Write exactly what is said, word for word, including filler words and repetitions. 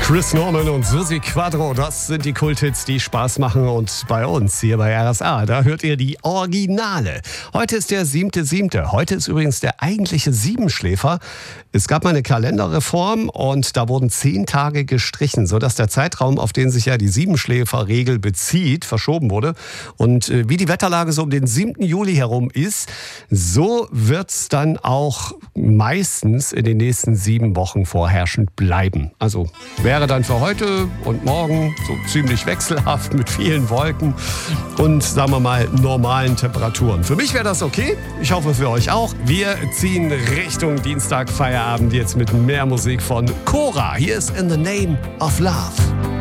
Chris Norman und Susi Quadro, das sind die Kulthits, die Spaß machen. Und bei uns hier bei R S A, da hört ihr die Originale. Heute ist der siebte siebte Heute ist übrigens der eigentliche Siebenschläfer. Es gab mal eine Kalenderreform und da wurden zehn Tage gestrichen, sodass der Zeitraum, auf den sich ja die Siebenschläferregel bezieht, verschoben wurde. Und äh, wie die Wetterlage so um den siebten Juli herum ist, so wird's dann auch meistens in den nächsten sieben Wochen vorherrschend bleiben. Also wäre dann für heute und morgen so ziemlich wechselhaft mit vielen Wolken und, sagen wir mal, normalen Temperaturen. Für mich wäre das okay. Ich hoffe für euch auch. Wir ziehen Richtung Dienstag Feierabend jetzt mit mehr Musik von Cora. Hier ist In the Name of Love.